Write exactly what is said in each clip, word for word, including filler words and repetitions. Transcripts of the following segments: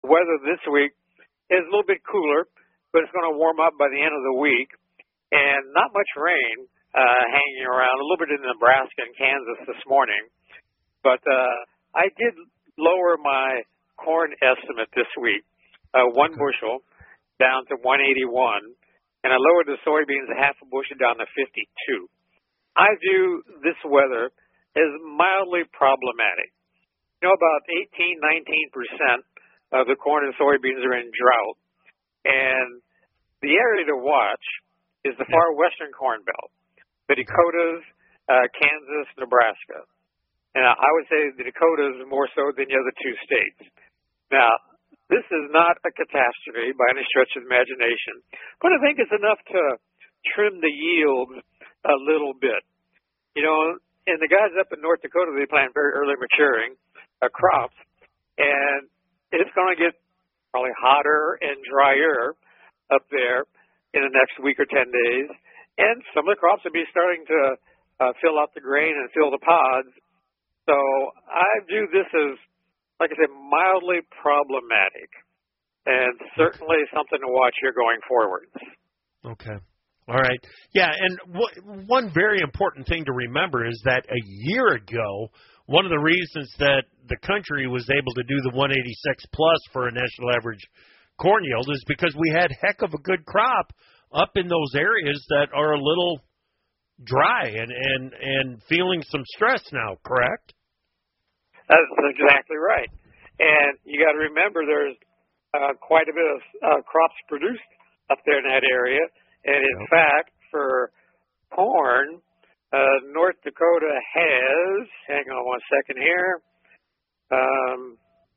weather this week is a little bit cooler, but it's going to warm up by the end of the week, and not much rain uh, hanging around. A little bit in Nebraska and Kansas this morning, but uh, I did lower my corn estimate this week, uh, one bushel down to one eighty-one, and I lowered the soybeans a half a bushel down to fifty-two. I view this weather as mildly problematic. You know, about eighteen, nineteen percent of the corn and soybeans are in drought, and the area to watch is the far western corn belt, the Dakotas, uh, Kansas, Nebraska. And I would say the Dakotas more so than the other two states. Now, this is not a catastrophe by any stretch of the imagination, but I think it's enough to trim the yields a little bit. You know, and the guys up in North Dakota, they plant very early maturing uh, crops, and it's going to get probably hotter and drier up there in the next week or ten days, and some of the crops will be starting to uh, fill out the grain and fill the pods. So I view this as, like I said, mildly problematic, and certainly something to watch here going forward. Okay. All right. Yeah, and w- one very important thing to remember is that a year ago, one of the reasons that the country was able to do the one eighty-six plus for a national average corn yield is because we had heck of a good crop up in those areas that are a little dry and, and, and feeling some stress now, correct? That's exactly right. And you got to remember there's uh, quite a bit of uh, crops produced up there in that area. And in yep. fact, for corn, uh, North Dakota has, hang on one second here, um,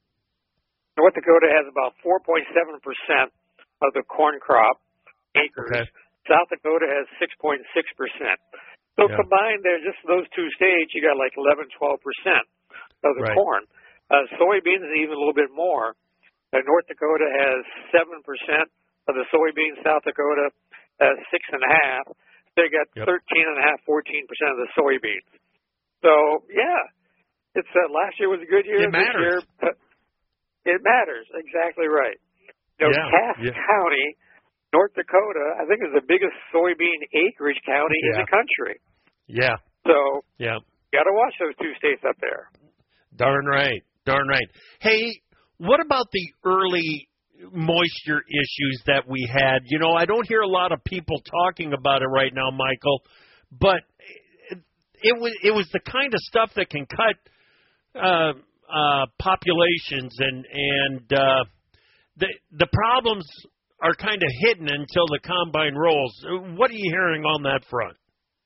North Dakota has about four point seven percent of the corn crop acres. Okay. South Dakota has six point six percent. So yeah. combined there, just those two states, you got like eleven, twelve percent of the right. corn. Uh, soybeans is even a little bit more. Uh, North Dakota has seven percent of the soybeans. South Dakota has six and a half. They got yep. thirteen and a half, fourteen percent of the soybeans. So yeah, it's uh, last year was a good year. It matters. This year, uh, it matters. Exactly right. You know, yeah. Cass yeah. County, North Dakota, I think is the biggest soybean acreage county yeah. in the country. Yeah. So yeah. you got to watch those two states up there. Darn right. Darn right. Hey, what about the early moisture issues that we had? You know, I don't hear a lot of people talking about it right now, Michael, but it, it was it was the kind of stuff that can cut uh, uh, populations, and and uh, the the problems are kind of hidden until the combine rolls. What are you hearing on that front?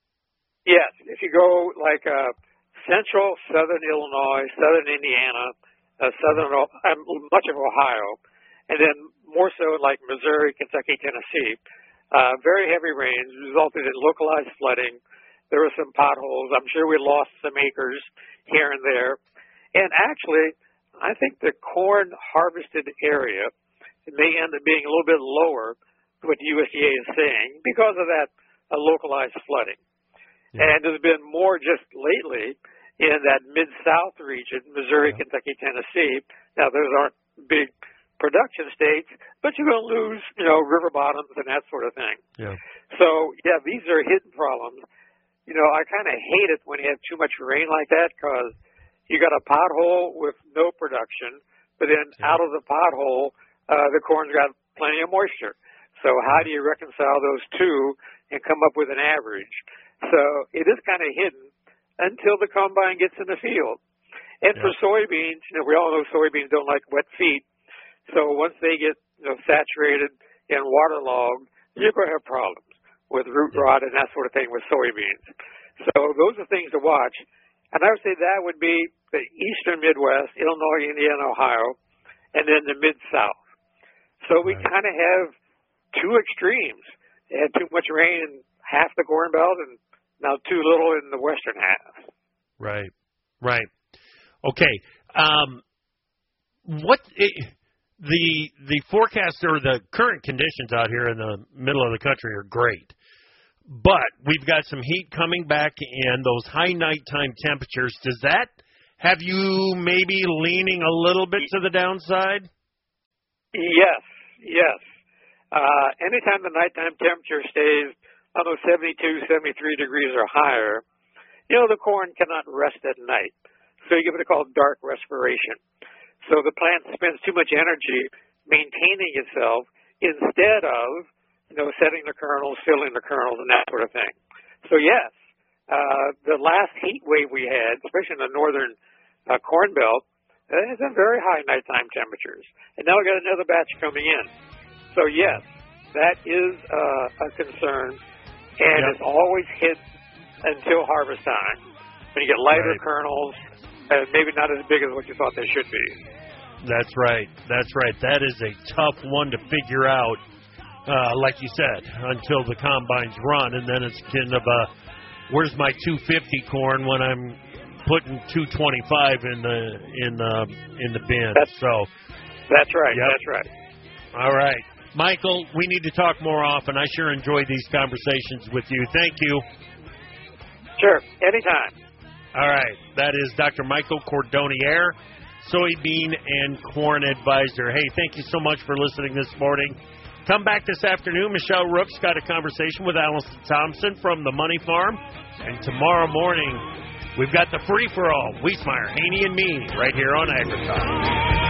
Yes, if you go like uh, central, southern Illinois, southern Indiana, uh, southern uh, much of Ohio, and then more so like Missouri, Kentucky, Tennessee, uh, very heavy rains resulted in localized flooding. There were some potholes. I'm sure we lost some acres here and there. And actually, I think the corn harvested area may end up being a little bit lower than what the U S D A is saying because of that uh, localized flooding. Yeah. And there's been more just lately in that Mid-South region, Missouri, yeah. Kentucky, Tennessee. Now, those aren't big production states, but you're going to lose, you know, river bottoms and that sort of thing. Yeah. So, yeah, these are hidden problems. You know, I kind of hate it when you have too much rain like that because you got a pothole with no production, but then yeah. out of the pothole, uh, the corn's got plenty of moisture. So how do you reconcile those two and come up with an average? So it is kind of hidden until the combine gets in the field. And yeah. for soybeans, you know, we all know soybeans don't like wet feet. So once they get, you know, saturated and waterlogged, you're going to have problems with root rot and that sort of thing with soybeans. So those are things to watch. And I would say that would be the eastern Midwest, Illinois, Indiana, Ohio, and then the Mid-South. So we right. kind of have two extremes. They had too much rain in half the Corn Belt and now too little in the western half. Right, right. Okay. Um, what... It, The the forecast or the current conditions out here in the middle of the country are great, but we've got some heat coming back and those high nighttime temperatures. Does that have you maybe leaning a little bit to the downside? Yes, yes. Uh, anytime the nighttime temperature stays on those seventy-two, seventy-three degrees or higher, you know, the corn cannot rest at night. So you give it a called dark respiration. So the plant spends too much energy maintaining itself instead of, you know, setting the kernels, filling the kernels, and that sort of thing. So yes, uh, the last heat wave we had, especially in the northern uh, corn belt, uh, has been very high nighttime temperatures. And now we got another batch coming in. So yes, that is uh, a concern, and yep. It's always hit until harvest time. When you get lighter right. kernels, uh, maybe not as big as what you thought they should be. That's right. That's right. That is a tough one to figure out, uh, like you said, until the combines run, and then it's kind of a, where's my two fifty corn when I'm putting two twenty-five in the in the in the bin? That's, so. That's right. Yep. That's right. All right. Michael, we need to talk more often. I sure enjoy these conversations with you. Thank you. Sure. Anytime. All right. That is Doctor Michael Cordonnier, soybean and corn advisor. Hey, thank you so much for listening this morning. Come back this afternoon. Michelle Rook's got a conversation with Allison Thompson from the Money Farm. And tomorrow morning, we've got the free-for-all, Wiesmeyer, Haney, and me, right here on AgriTalk.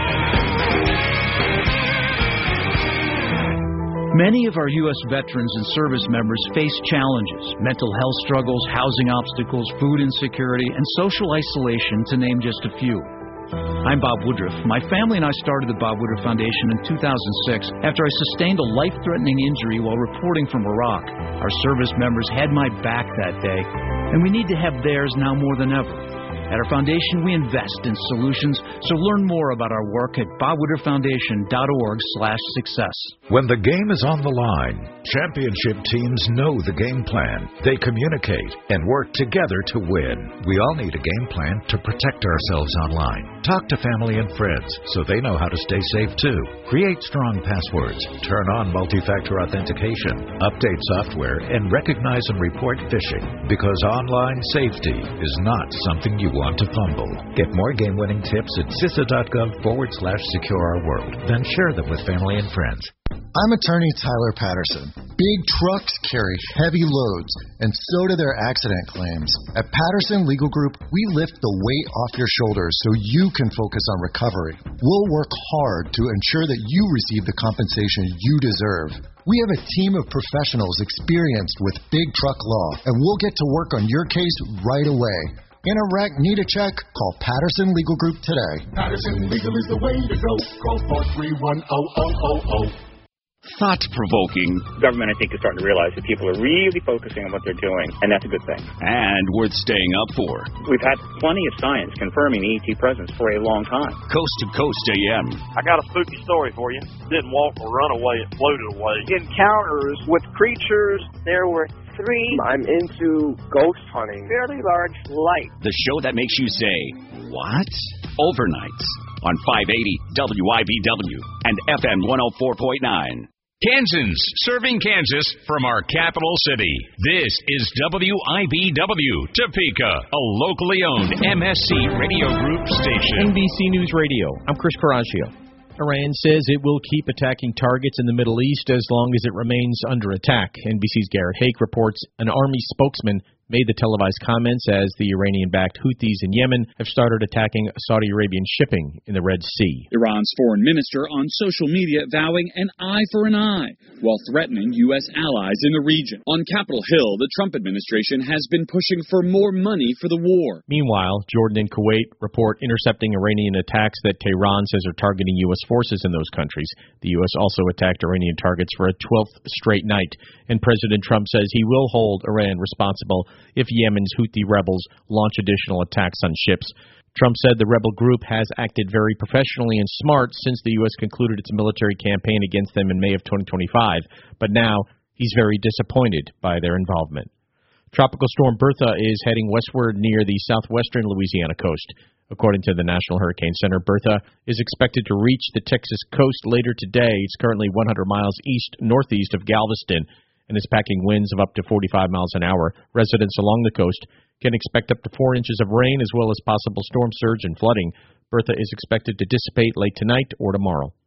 Many of our U S veterans and service members face challenges, mental health struggles, housing obstacles, food insecurity, and social isolation, to name just a few. I'm Bob Woodruff. My family and I started the Bob Woodruff Foundation in two thousand six after I sustained a life-threatening injury while reporting from Iraq. Our service members had my back that day, and we need to have theirs now more than ever. At our foundation, we invest in solutions, so learn more about our work at bob woodruff foundation dot org slash success. When the game is on the line, championship teams know the game plan. They communicate and work together to win. We all need a game plan to protect ourselves online. Talk to family and friends so they know how to stay safe too. Create strong passwords, turn on multi-factor authentication, update software, and recognize and report phishing, because online safety is not something you want to fumble. Get more game-winning tips at C I S A dot gov forward slash secure our world. Then share them with family and friends. I'm attorney Tyler Patterson. Big trucks carry heavy loads, and so do their accident claims. At Patterson Legal Group, we lift the weight off your shoulders so you can focus on recovery. We'll work hard to ensure that you receive the compensation you deserve. We have a team of professionals experienced with big truck law, and we'll get to work on your case right away. In a wreck, need a check? Call Patterson Legal Group today. Patterson Legal is the way to go. Call four three one, zero zero zero zero. Thought-provoking. Government, I think, is starting to realize that people are really focusing on what they're doing, and that's a good thing. And worth staying up for. We've had plenty of science confirming the E T presence for a long time. Coast to Coast A M. I got a spooky story for you. Didn't walk or run away, it floated away. Encounters with creatures. There were three. I'm into ghost hunting. Fairly large light. The show that makes you say, what? Overnights on five eighty W I B W and F M one oh four point nine. Kansans, serving Kansas from our capital city. This is W I B W, Topeka, a locally owned M S C Radio Group station. N B C News Radio, I'm Chris Caraccio. Iran says it will keep attacking targets in the Middle East as long as it remains under attack. N B C's Garrett Haake reports an army spokesman made the televised comments as the Iranian-backed Houthis in Yemen have started attacking Saudi Arabian shipping in the Red Sea. Iran's foreign minister on social media vowing an eye for an eye while threatening U S allies in the region. On Capitol Hill, the Trump administration has been pushing for more money for the war. Meanwhile, Jordan and Kuwait report intercepting Iranian attacks that Tehran says are targeting U S forces in those countries. The U S also attacked Iranian targets for a twelfth straight night, and President Trump says he will hold Iran responsible if Yemen's Houthi rebels launch additional attacks on ships. Trump said the rebel group has acted very professionally and smart since the U S concluded its military campaign against them in May of twenty twenty-five, but now he's very disappointed by their involvement. Tropical storm Bertha is heading westward near the southwestern Louisiana coast. According to the National Hurricane Center, Bertha is expected to reach the Texas coast later today. It's currently one hundred miles east-northeast of Galveston and is packing winds of up to forty-five miles an hour. Residents along the coast can expect up to four inches of rain as well as possible storm surge and flooding. Bertha is expected to dissipate late tonight or tomorrow.